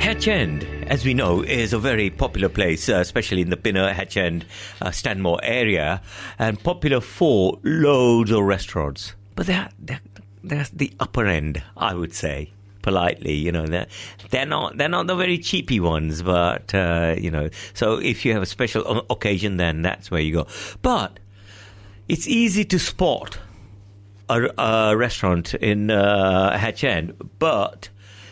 Hatch End, as we know, is a very popular place, especially in the Pinner, Hatch End, Stanmore area, and popular for loads of restaurants. But they're the upper end, I would say, politely. You know, they're not the very cheapy ones, but so if you have a special occasion, then that's where you go. But it's easy to spot a restaurant in Hatch End, but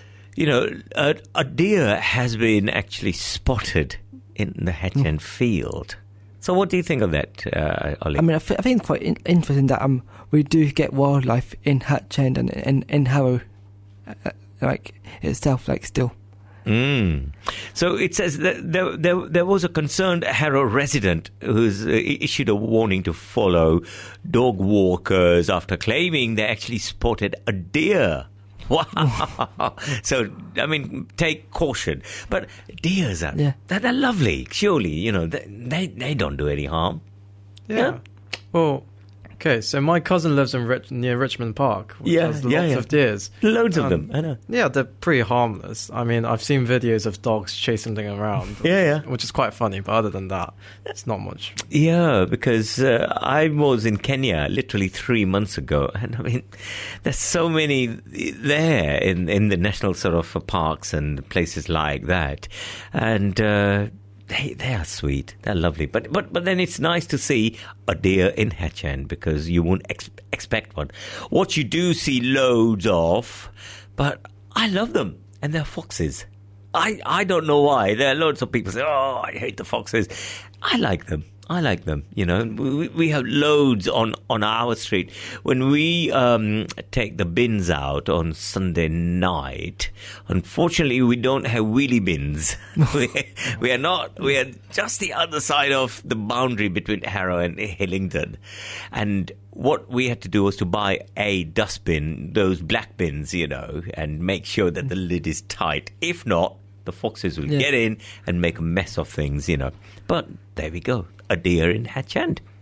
a deer has been actually spotted in the Hatch End field. So what do you think of that, Ollie? I mean, I think it's quite interesting that we do get wildlife in Hatch End and in Harrow, itself, still. So it says that there was a concerned Harrow resident who's issued a warning to follow dog walkers after claiming they actually spotted a deer. Wow. So, I mean, take caution. But deers they're lovely, surely. They don't do any harm. Yeah. Well, okay, so my cousin lives near Richmond Park, which has lots of deers. Loads of them, I know. Yeah, they're pretty harmless. I mean, I've seen videos of dogs chasing them around. Which is quite funny, but other than that, it's not much. Yeah, because I was in Kenya literally 3 months ago, and I mean, there's so many there in the national sort of parks and places like that. And They are sweet. They're lovely. But then it's nice to see a deer in Hatch End because you won't expect one. What you do see loads of, but I love them. And they're foxes. I don't know why. There are loads of people say, oh, I hate the foxes. I like them. We have loads on our street. When we take the bins out on Sunday night, unfortunately, we don't have wheelie bins. we are just the other side of the boundary between Harrow and Hillingdon. And what we had to do was to buy a dustbin, those black bins, and make sure that the lid is tight. If not, the foxes will get in and make a mess of things, But there we go. A deer in Hatch End.